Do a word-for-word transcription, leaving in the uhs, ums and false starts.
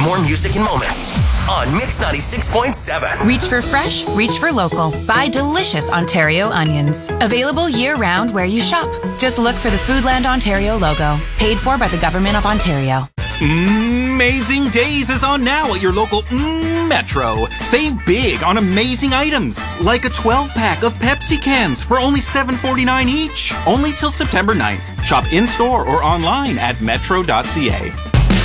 More music and moments on Mix ninety-six point seven. Reach for fresh, reach for local. Buy delicious Ontario onions. Available year-round where you shop. Just look for the Foodland Ontario logo. Paid for by the Government of Ontario. Amazing Days is on now at your local mm, Metro. Save big on amazing items, like a twelve-pack of Pepsi cans for only seven forty-nine each. Only till September ninth. Shop in-store or online at metro dot c a.